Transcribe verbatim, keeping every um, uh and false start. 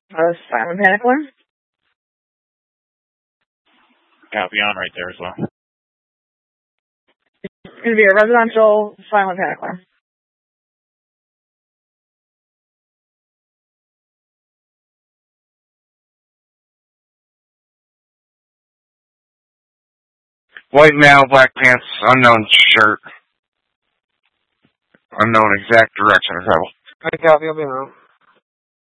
A silent panic alarm? Copy, on right there as well. It's going to be a residential silent panic alarm. White male, black pants, unknown shirt. Unknown exact direction of travel. I copy, I'll be around.